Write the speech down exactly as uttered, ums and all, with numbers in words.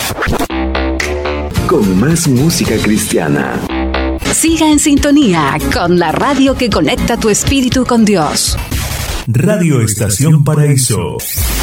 Con más música cristiana. Siga en sintonía con la radio que conecta tu espíritu con Dios. Radio Estación Paraíso.